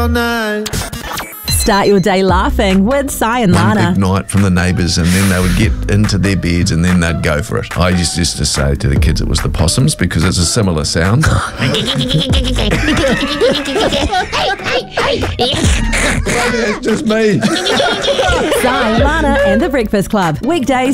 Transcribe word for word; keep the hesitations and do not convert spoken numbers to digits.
all night. Start your day laughing with Si and One Lana. big night from the neighbours, and then they would get into their beds and then they'd go for it. I used just to say to the kids it was the possums because it's a similar sound. It's just me. Si, Lana and The Breakfast Club. Weekdays